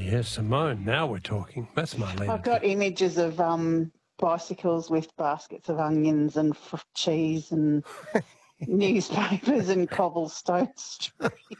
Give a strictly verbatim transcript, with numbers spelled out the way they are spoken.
yeah, Simone. Now we're talking. That's Marlene. I've got images of um, bicycles with baskets of onions and f- cheese and newspapers and cobblestone street.